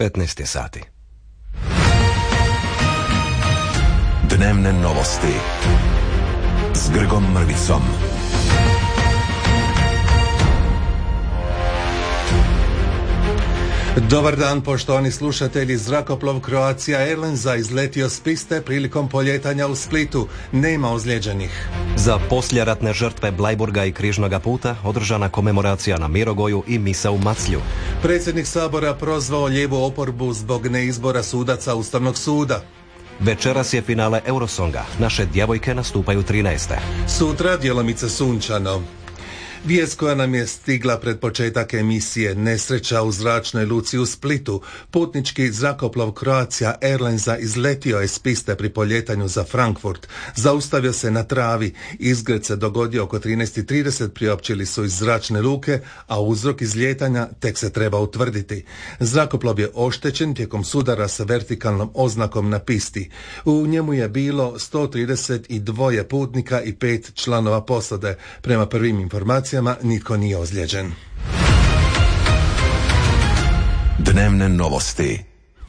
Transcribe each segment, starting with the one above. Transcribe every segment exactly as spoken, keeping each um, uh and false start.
petnaest je sati. Dnevne novosti s Grgom Mrvicom. Dobar dan, poštovani slušatelji. Zrakoplov Croatia Airlinesa izletio s piste prilikom poljetanja u Splitu. Nema ozlijeđenih. Za posljeratne žrtve Bleiburga i Križnoga puta održana komemoracija na Mirogoju i misa u Maclju. Predsjednik Sabora prozvao lijevu oporbu zbog neizbora sudaca Ustavnog suda. Večeras je finale Eurosonga. Naše djevojke nastupaju trinaeste. Sutra djelomice sunčano. Vijest koja nam je stigla pred početak emisije: nesreća u zračnoj luci u Splitu. Putnički zrakoplov Croatia Airlinesa izletio je s piste pri poljetanju za Frankfurt. Zaustavio se na travi. Izgred se dogodio oko trinaest i trideset, priopćili su iz zračne luke, a uzrok izlijetanja tek se treba utvrditi. Zrakoplov je oštećen tijekom sudara sa vertikalnom oznakom na pisti. U njemu je bilo sto trideset dva putnika i pet članova posade. Prema prvim informacijama nitko nije ozlijeđen. Dnevne novosti.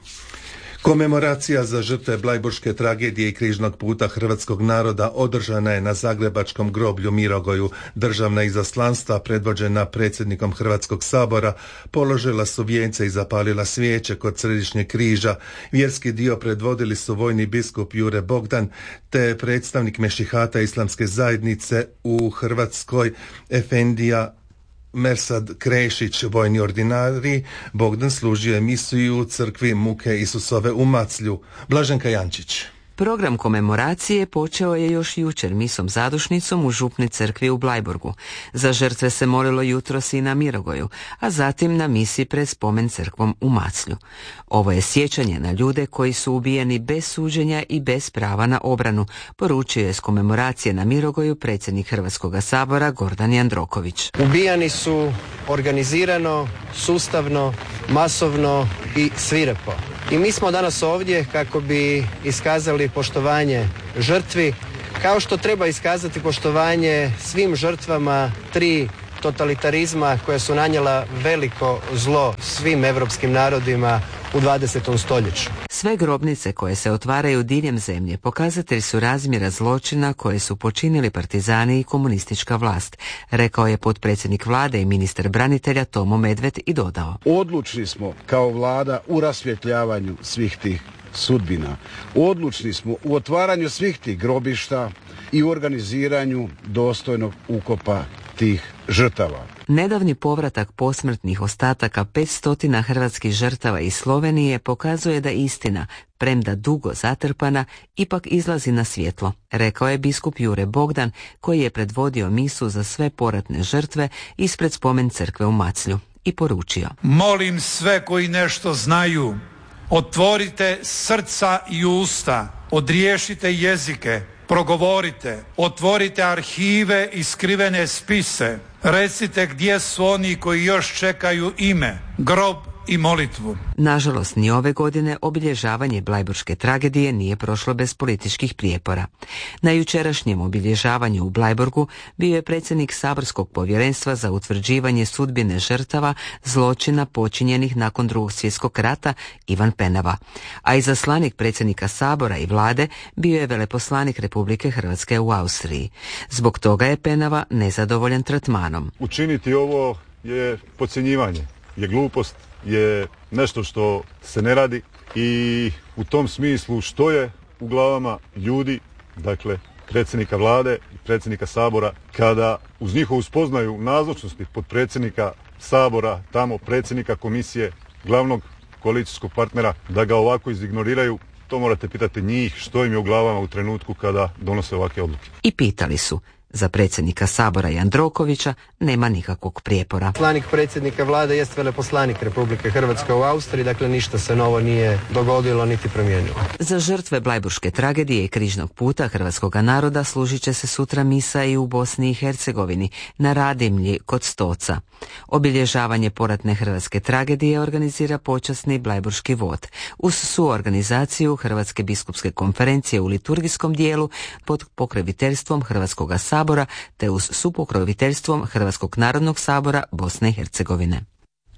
Komemoracija za žrtve Blajburške tragedije i Križnog puta hrvatskog naroda održana je na zagrebačkom groblju Mirogoju. Državna izaslanstva predvođena predsjednikom Hrvatskog sabora položila su vijence i zapalila svijeće kod središnjeg križa. Vjerski dio predvodili su vojni biskup Jure Bogdan te predstavnik Mešihata islamske zajednice u Hrvatskoj Efendija Mersad Krešić, vojni ordinari. Bogdan služio je misiju u crkvi Muke Isusove u Maclju. Blaženka Jančić. Program komemoracije počeo je još jučer misom zadušnicom u župnoj crkvi u Bleiburgu. Za žrtve se molilo jutros i na Mirogoju, a zatim na misi pred spomen crkvom u Maclju. Ovo je sjećanje na ljude koji su ubijeni bez suđenja i bez prava na obranu, poručio je s komemoracije na Mirogoju predsjednik Hrvatskoga sabora Gordan Jandroković. Ubijani su organizirano, sustavno, masovno i svirepo. I mi smo danas ovdje kako bi iskazali poštovanje žrtvi, kao što treba iskazati poštovanje svim žrtvama tri totalitarizma koja su nanijela veliko zlo svim evropskim narodima u dvadesetom stoljeću. Sve grobnice koje se otvaraju diljem zemlje pokazatelj su razmjera zločina koje su počinili partizani i komunistička vlast, rekao je potpredsjednik vlade i ministar branitelja Tomo Medved i dodao: odlučni smo kao vlada u rasvjetljavanju svih tih sudbina. Odlučni smo u otvaranju svih tih grobišta i u organiziranju dostojnog ukopa tih žrtava. Nedavni povratak posmrtnih ostataka petsto hrvatskih žrtava iz Slovenije pokazuje da istina, premda dugo zatrpana, ipak izlazi na svjetlo, rekao je biskup Jure Bogdan, koji je predvodio misu za sve poratne žrtve ispred spomen crkve u Maclju, i poručio: molim sve koji nešto znaju, otvorite srca i usta, odriješite jezike, progovorite, otvorite arhive i skrivene spise, recite gdje su oni koji još čekaju ime, grob i molitvu. Nažalost, ni ove godine obilježavanje Bleiburške tragedije nije prošlo bez političkih prijepora. Na jučerašnjem obilježavanju u Bleiburgu bio je predsjednik saborskog povjerenstva za utvrđivanje sudbine žrtava zločina počinjenih nakon Drugog svjetskog rata Ivan Penava, a izaslanik predsjednika sabora i vlade bio je veleposlanik Republike Hrvatske u Austriji. Zbog toga je Penava nezadovoljan tretmanom. Učiniti ovo je podcjenjivanje, je glupost, je nešto što se ne radi i u tom smislu što je u glavama ljudi, dakle predsjednika vlade i predsjednika sabora, kada uz njihovu spoznaju nazočnosti potpredsjednika sabora, tamo predsjednika komisije, glavnog koalicijskog partnera, da ga ovako izignoriraju, to morate pitati njih što im je u glavama u trenutku kada donose ovakve odluke. I pitali su. Za predsjednika sabora Jandrokovića nema nikakvog prijepora. Poslanik predsjednika vlade jest veleposlanik Republike Hrvatske u Austriji, dakle ništa se novo nije dogodilo niti promijenilo. Za žrtve Blajburške tragedije i Križnog puta hrvatskoga naroda služit će se sutra misa i u Bosni i Hercegovini, na Radimlji kod Stoca. Obilježavanje poratne hrvatske tragedije organizira počasni Blajburški vod, uz suorganizaciju Hrvatske biskupske konferencije u liturgijskom dijelu pod pokroviteljstvom Hrvatskoga sabora te uz supokroviteljstvom Hrvatskog narodnog sabora Bosne i Hercegovine.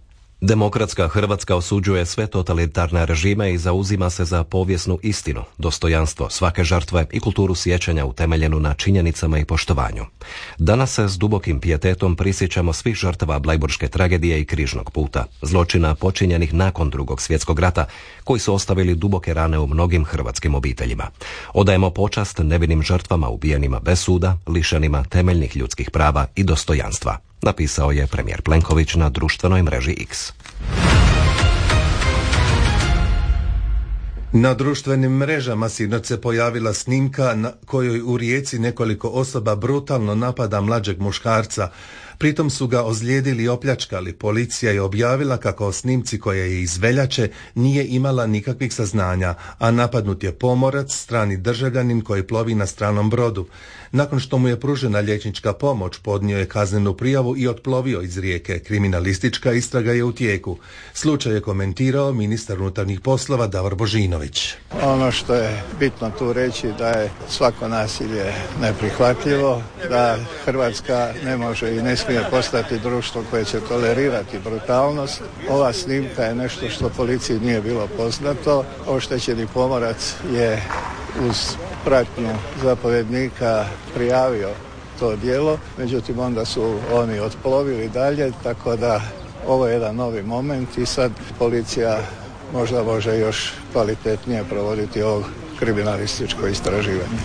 Demokratska Hrvatska osuđuje sve totalitarne režime i zauzima se za povijesnu istinu, dostojanstvo svake žrtve i kulturu sjećanja utemeljenu na činjenicama i poštovanju. Danas se s dubokim pijetetom prisjećamo svih žrtava Blajburške tragedije i Križnog puta, zločina počinjenih nakon Drugog svjetskog rata, koji su ostavili duboke rane u mnogim hrvatskim obiteljima. Odajemo počast nevinim žrtvama ubijenima bez suda, lišenima temeljnih ljudskih prava i dostojanstva, napisao je premijer Plenković na društvenoj mreži X. Na društvenim mrežama sinoć se pojavila snimka na kojoj u Rijeci nekoliko osoba brutalno napada mlađeg muškarca. Pritom su ga ozlijedili i opljačkali. Policija je objavila kako o snimci koja je iz veljače nije imala nikakvih saznanja, a napadnut je pomorac, strani državljanin koji plovi na stranom brodu. Nakon što mu je pružena liječnička pomoć, podnio je kaznenu prijavu i otplovio iz Rijeke. Kriminalistička istraga je u tijeku. Slučaj je komentirao ministar unutarnjih poslova Davor Božinović. Ono što je bitno tu reći da je svako nasilje neprihvatljivo, da Hrvatska ne može i ne smije postati društvo koje će tolerirati brutalnost. Ova snimka je nešto što policiji nije bilo poznato. Oštećeni pomorac je uz pratnju zapovjednika prijavio to djelo, međutim onda su oni otplovili dalje, tako da ovo je jedan novi moment i sad policija možda može još kvalitetnije provoditi ovo kriminalističko istraživanje.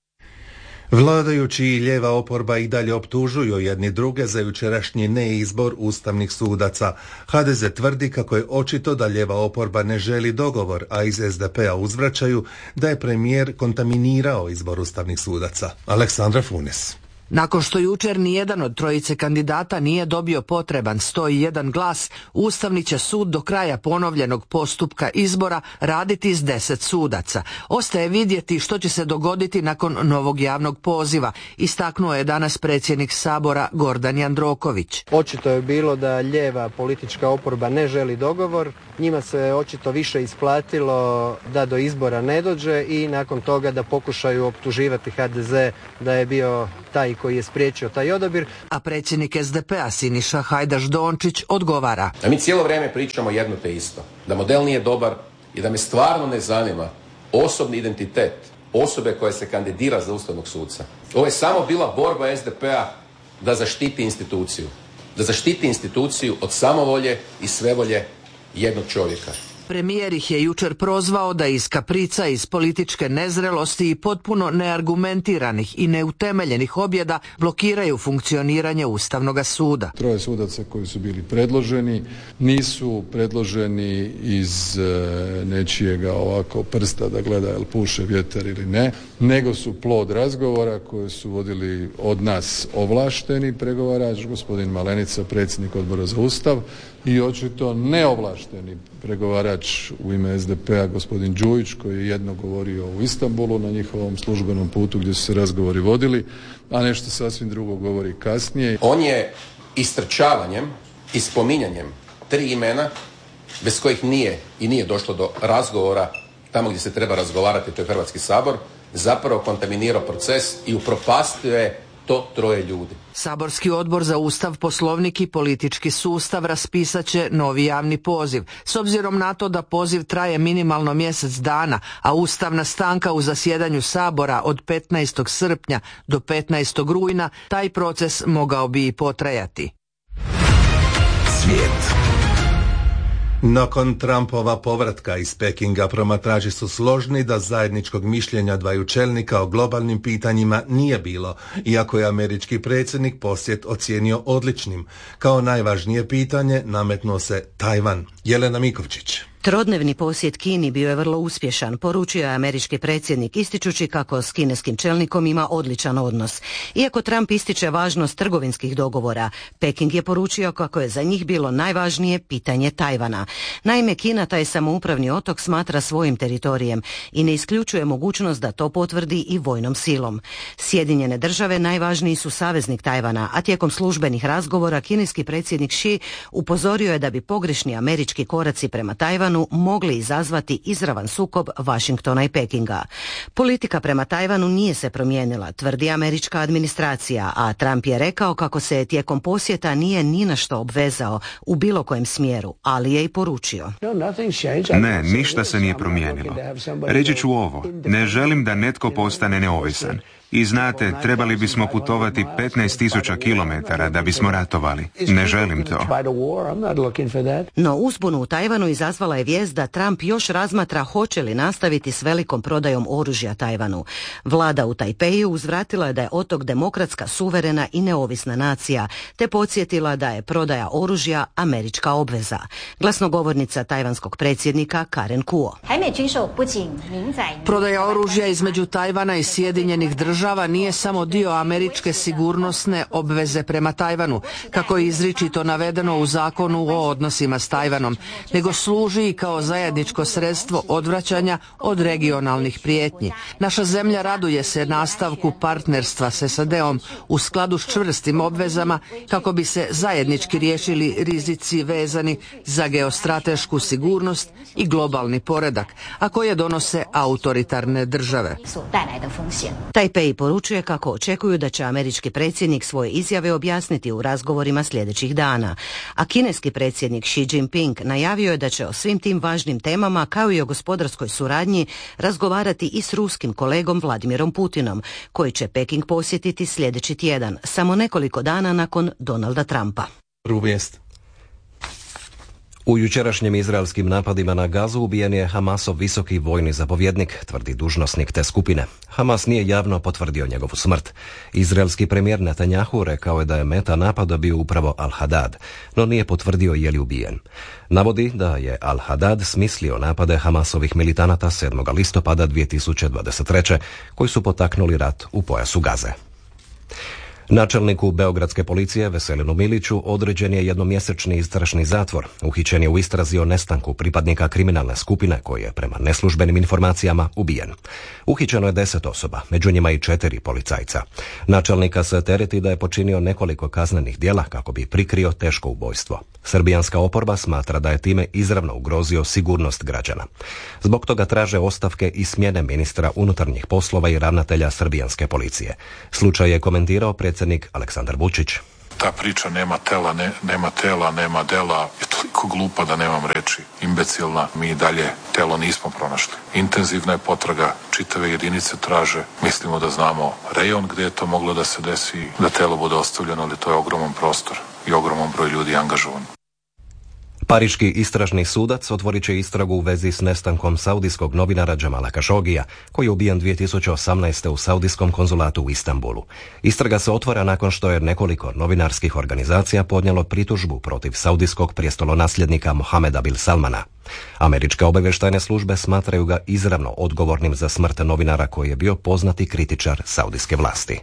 Vladajući i lijeva oporba i dalje optužuju jedni druge za jučerašnji neizbor ustavnih sudaca. ha de ze tvrdi kako je očito da lijeva oporba ne želi dogovor, a iz es de pe a uzvraćaju da je premijer kontaminirao izbor ustavnih sudaca. Aleksandra Funes. Nakon što jučer nijedan od trojice kandidata nije dobio potreban sto jedan glas, Ustavni će sud do kraja ponovljenog postupka izbora raditi s deset sudaca. Ostaje vidjeti što će se dogoditi nakon novog javnog poziva, istaknuo je danas predsjednik Sabora Gordan Jandroković. Očito je bilo da lijeva politička oporba ne želi dogovor, njima se očito više isplatilo da do izbora ne dođe i nakon toga da pokušaju optuživati ha de ze da je bio taj koji je spriječio taj odabir. A predsjednik es de pe a Siniša Hajdaš Dončić odgovara. A mi cijelo vrijeme pričamo jedno te isto, da model nije dobar i da me stvarno ne zanima osobni identitet osobe koja se kandidira za ustavnog suca. Ovo je samo bila borba es de pe a da zaštiti instituciju. Da zaštiti instituciju od samovolje i svevolje jednog čovjeka. Premijer ih je jučer prozvao da iz kaprica, iz političke nezrelosti i potpuno neargumentiranih i neutemeljenih objeda blokiraju funkcioniranje Ustavnog suda. Troje sudaca koji su bili predloženi nisu predloženi iz e, nečijega ovako prsta da gleda jel puše vjetar ili ne, nego su plod razgovora koje su vodili od nas ovlašteni pregovarač, gospodin Malenica, predsjednik Odbora za Ustav, i očito neovlašteni pregovarač u ime es de pe a gospodin Đujić, koji je jedno govorio u Istanbulu na njihovom službenom putu gdje su se razgovori vodili, a nešto sasvim drugo govori kasnije. On je istrčavanjem i spominjanjem tri imena bez kojih nije i nije došlo do razgovora tamo gdje se treba razgovarati, to je Hrvatski sabor, zapravo kontaminirao proces i upropastio je to troje ljudi. Saborski odbor za Ustav, Poslovnik i politički sustav raspisat će novi javni poziv. S obzirom na to da poziv traje minimalno mjesec dana, a ustavna stanka u zasjedanju Sabora od petnaestog srpnja do petnaestog rujna, taj proces mogao bi i potrajati. Svijet. Nakon Trumpova povratka iz Pekinga promatrači su složni da zajedničkog mišljenja dvaju čelnika o globalnim pitanjima nije bilo, iako je američki predsjednik posjet ocijenio odličnim. Kao najvažnije pitanje nametnuo se Tajvan. Jelena Mikovčić. Trodnevni posjet Kini bio je vrlo uspješan, poručio je američki predsjednik ističući kako s kineskim čelnikom ima odličan odnos. Iako Trump ističe važnost trgovinskih dogovora, Peking je poručio kako je za njih bilo najvažnije pitanje Tajvana. Naime, Kina taj samoupravni otok smatra svojim teritorijem i ne isključuje mogućnost da to potvrdi i vojnom silom. Sjedinjene države najvažniji su saveznik Tajvana, a tijekom službenih razgovora kineski predsjednik Xi upozorio je da bi pogrešni američki koraci prema Tajvanu Tajvanu mogli izazvati izravan sukob Washingtona i Pekinga. Politika prema Tajvanu nije se promijenila, tvrdi američka administracija, a Trump je rekao kako se tijekom posjeta nije ni na što obvezao u bilo kojem smjeru, ali je i poručio. Ne, ništa se nije promijenilo. Reći ću ovo, ne želim da netko postane neovisan. I znate, trebali bismo putovati petnaest tisuća kilometara da bismo ratovali. Ne želim to. No uzbunu u Tajvanu izazvala je vijest da Trump još razmatra hoće li nastaviti s velikom prodajom oružja Tajvanu. Vlada u Tajpeju uzvratila je da je otok demokratska, suverena i neovisna nacija, te podsjetila da je prodaja oružja američka obveza. Glasnogovornica tajvanskog predsjednika Karen Kuo. Prodaja oružja između Tajvana i Sjedinjenih država Država nije samo dio američke sigurnosne obveze prema Tajvanu, kako je izričito navedeno u zakonu o odnosima s Tajvanom, nego služi i kao zajedničko sredstvo odvraćanja od regionalnih prijetnji. Naša zemlja raduje se nastavku partnerstva s S A D-om u skladu s čvrstim obvezama kako bi se zajednički riješili rizici vezani za geostratešku sigurnost i globalni poredak, a koje donose autoritarne države. Tajpej poručuje kako očekuju da će američki predsjednik svoje izjave objasniti u razgovorima sljedećih dana, a kineski predsjednik Xi Jinping najavio je da će o svim tim važnim temama kao i o gospodarskoj suradnji razgovarati i s ruskim kolegom Vladimirom Putinom, koji će Peking posjetiti sljedeći tjedan, samo nekoliko dana nakon Donalda Trumpa. Prvu vijest. U jučerašnjim izraelskim napadima na Gazu ubijen je Hamasov visoki vojni zapovjednik, tvrdi dužnosnik te skupine. Hamas nije javno potvrdio njegovu smrt. Izraelski premijer Netanjahu rekao je da je meta napada bio upravo Al-Hadad, no nije potvrdio je li ubijen. Navodi da je Al-Hadad smislio napade Hamasovih militanata sedmog listopada dvije tisuće dvadeset treće koji su potaknuli rat u pojasu Gaze. Načelniku beogradske policije Veselinu Miliću određen je jednomjesečni istražni zatvor. Uhićen je u istrazi o nestanku pripadnika kriminalne skupine koji je prema neslužbenim informacijama ubijen. Uhićeno je deset osoba, među njima i četiri policajca. Načelnika se tereti da je počinio nekoliko kaznenih djela kako bi prikrio teško ubojstvo. Srbijanska oporba smatra da je time izravno ugrozio sigurnost građana. Zbog toga traže ostavke i smjene ministra unutarnjih poslova i ravnatelja srbijanske policije. Slučaj je komentirao predsjednik Aleksandar Vučić. Ta priča nema tela, ne, nema tela, nema dela, je toliko glupa da nemam reči. Imbecilna, mi dalje telo nismo pronašli. Intenzivna je potraga, čitave jedinice traže. Mislimo da znamo rejon gdje je to moglo da se desi, da telo bude ostavljeno, ali to je ogroman prostor i ogroman broj ljudi angažovan. Pariški istražni sudac otvorit će istragu u vezi s nestankom saudijskog novinara Džamala Kašogija, koji je ubijen dvije tisuće osamnaeste u saudijskom konzulatu u Istanbulu. Istraga se otvara nakon što je nekoliko novinarskih organizacija podnijelo pritužbu protiv saudijskog prijestolonasljednika Mohameda bin Salmana. Američke obavještajne službe smatraju ga izravno odgovornim za smrt novinara koji je bio poznati kritičar saudijske vlasti.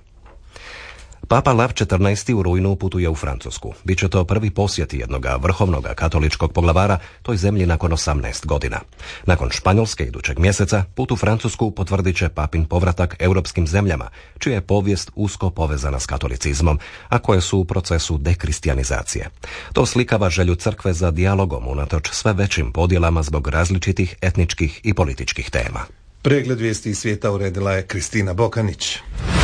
Papa Lav četrnaesti u rujnu putuje u Francusku. Biće to prvi posjet jednog vrhovnog katoličkog poglavara toj zemlji nakon osamnaest godina. Nakon Španjolske idućeg mjeseca, put u Francusku potvrdit će papin povratak europskim zemljama, čija je povijest usko povezana s katolicizmom, a koje su u procesu dekristijanizacije. To slikava želju crkve za dijalogom unatoč sve većim podjelama zbog različitih etničkih i političkih tema. Pregled vijesti iz svijeta uredila je Kristina Bokanić.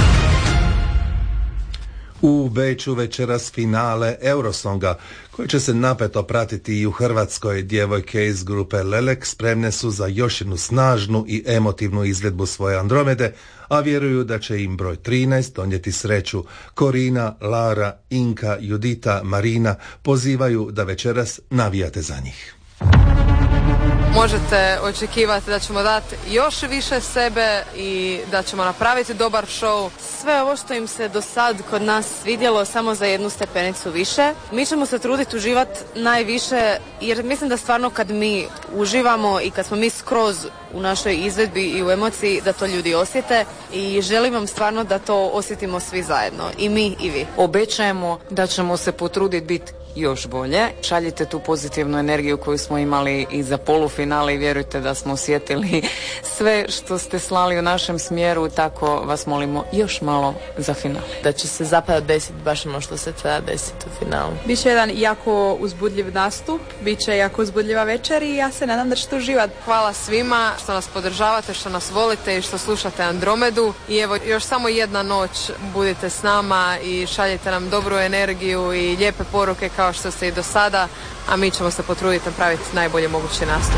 U Beču večeras finale Eurosonga, koji će se napeto pratiti i u Hrvatskoj. Djevojke iz grupe Lelek spremne su za još jednu snažnu i emotivnu izvedbu svoje Andromede, a vjeruju da će im broj trinaest donijeti sreću. Korina, Lara, Inka, Judita, Marina pozivaju da večeras navijate za njih. Možete očekivati da ćemo dati još više sebe i da ćemo napraviti dobar show. Sve ovo što im se do sad kod nas svidjelo samo za jednu stepenicu više. Mi ćemo se truditi uživati najviše jer mislim da stvarno kad mi uživamo i kad smo mi skroz u našoj izvedbi i u emociji da to ljudi osjete i želim vam stvarno da to osjetimo svi zajedno, i mi i vi. Obećajemo da ćemo se potruditi biti još bolje. Šaljite tu pozitivnu energiju koju smo imali i za polufinale i vjerujte da smo osjetili sve što ste slali u našem smjeru, tako vas molimo još malo za finale. Da će se zapravo desiti baš ono što se treba desiti u finalu. Biće jedan jako uzbudljiv nastup, bit će jako uzbudljiva večer i ja se nadam da ćete uživati. Hvala svima što nas podržavate, što nas volite i što slušate Andromedu. I evo još samo jedna noć, budite s nama i šaljite nam dobru energiju i lijepe poruke kao što ste i do sada, a mi ćemo se potruditi napraviti najbolje moguće nastup.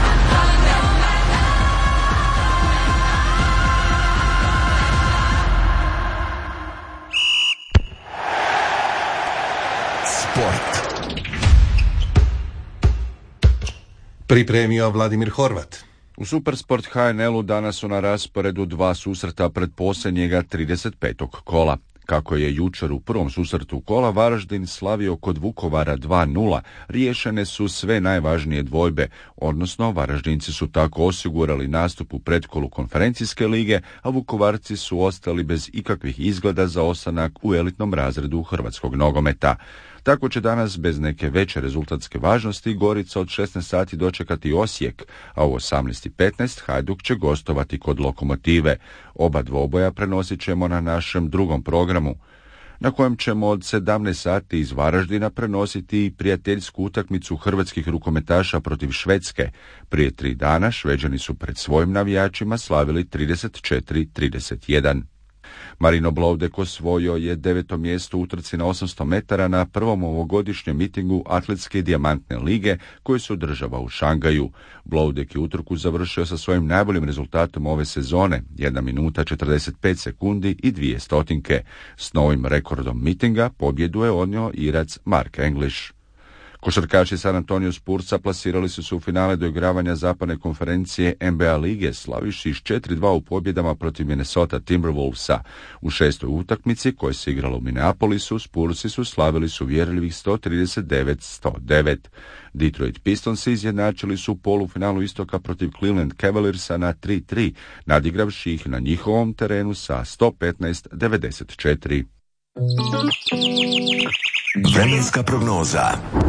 Sport. Pripremio Vladimir Horvat. U Supersport H N L-u danas su na rasporedu dva susreta pred posljednjega trideset petog kola. Kako je jučer u prvom susretu kola Varaždin slavio kod Vukovara dva nula, riješene su sve najvažnije dvojbe, odnosno Varaždinci su tako osigurali nastup u pretkolu konferencijske lige, a Vukovarci su ostali bez ikakvih izgleda za ostanak u elitnom razredu hrvatskog nogometa. Tako će danas bez neke veće rezultatske važnosti Gorica od šesnaest sati dočekati Osijek, a u osamnaest i petnaest Hajduk će gostovati kod Lokomotive. Oba dvoboja prenosit ćemo na našem drugom programu, na kojem ćemo od sedamnaest sati iz Varaždina prenositi i prijateljsku utakmicu hrvatskih rukometaša protiv Švedske. Prije tri dana Šveđani su pred svojim navijačima slavili trideset četiri trideset jedan. Marino Bloudek osvojio je deveto mjesto u utrci na osamsto metara na prvom ovogodišnjem mitingu Atletske dijamantne lige koji se održava u Šangaju. Bloudek je utrku završio sa svojim najboljim rezultatom ove sezone, jedna minuta četrdeset pet sekundi i dvije stotinke. S novim rekordom mitinga pobjedu je odnio Irac Mark English. Košarkaši San Antonio Spursa plasirali su se u finale doigravanja zapadne konferencije N B A lige, slavivši s četiri dva u pobjedama protiv Minnesota Timberwolvesa. U šestoj utakmici koja se igrala u Minneapolisu, Spursi su slavili su uvjerljivih sto trideset devet sto devet. Detroit Pistonsi izjednačili su u polufinalu istoka protiv Cleveland Cavaliersa na tri tri, nadigravši ih na njihovom terenu sa sto petnaest devedeset četiri. Vremenska prognoza.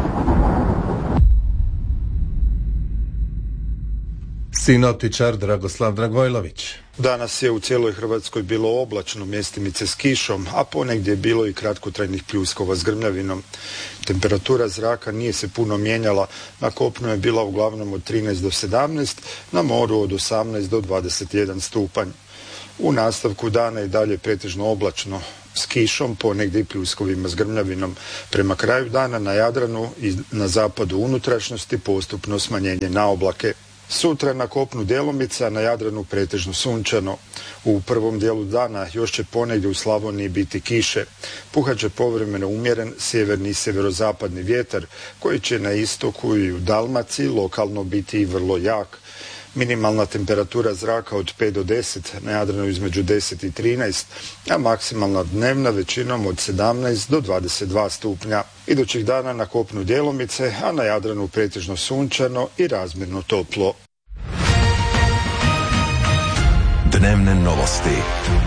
Sinoptičar Dragoslav Dragojlović. Danas je u cijeloj Hrvatskoj bilo oblačno, mjestimice s kišom, a ponegdje je bilo i kratkotrajnih pljuskova s grmljavinom. Temperatura zraka nije se puno mijenjala, na kopnu je bila uglavnom od trinaest do sedamnaest, na moru od osamnaest do dvadeset jedan stupanj. U nastavku dana je dalje pretežno oblačno, s kišom, ponegdje i pljuskovima s grmljavinom. Prema kraju dana na Jadranu i na zapadu unutrašnjosti postupno smanjenje na oblake. Sutra na kopnu djelomica, na Jadranu pretežno sunčano. U prvom dijelu dana još će ponegdje u Slavoniji biti kiše. Puhat će povremeno umjeren sjeverni i sjeverozapadni vjetar, koji će na istoku i u Dalmaciji lokalno biti i vrlo jak. Minimalna temperatura zraka od pet do deset, na Jadranu između deset i trinaest, a maksimalna dnevna većinom od sedamnaest do dvadeset dva stupnja. Idućih dana na kopnu djelomice, a na Jadranu pretežno sunčano i razmjerno toplo. Dnevne novosti.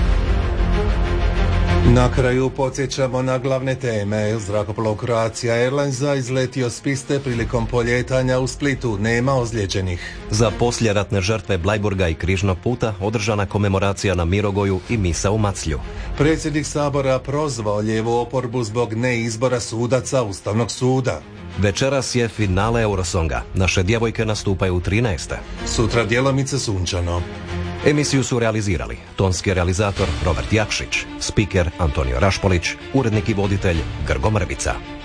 Na kraju podsjećamo na glavne teme. Zrakoplov Croatia Airlinesa izletio s piste prilikom poljetanja u Splitu. Nema ozlijeđenih. Za poslijeratne žrtve Bleiburga i Križnog puta održana komemoracija na Mirogoju i misa u Maclju. Predsjednik Sabora prozvao lijevu oporbu zbog neizbora sudaca Ustavnog suda. Večeras je finale Eurosonga. Naše djevojke nastupaju u trinaeste. Sutra djelomice sunčano. Emisiju su realizirali tonski realizator Robert Jakšić, spiker Antonio Rašpolić, urednik i voditelj Grgo Mrvica.